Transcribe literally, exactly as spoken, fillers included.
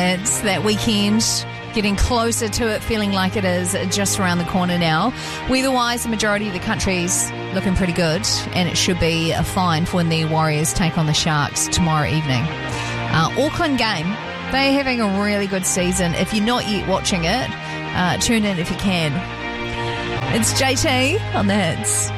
It's that weekend, getting closer to it, feeling like it is just around the corner now. Weather-wise, the majority of the country's looking pretty good, and it should be a fine for when the Warriors take on the Sharks tomorrow evening. Uh, Auckland game, they're having a really good season. If you're not yet watching it, uh, tune in if you can. It's J T on the Hits.